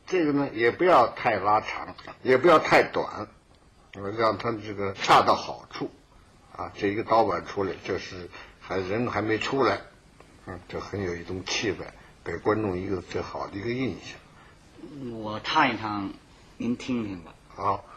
这个呢也不要太拉长，也不要太短，让它这个恰到好处啊。这一个刀板出来，就是人还没出来，这很有一种气氛，给观众一个最好的一个印象。 我唱一唱，您听听吧。 好。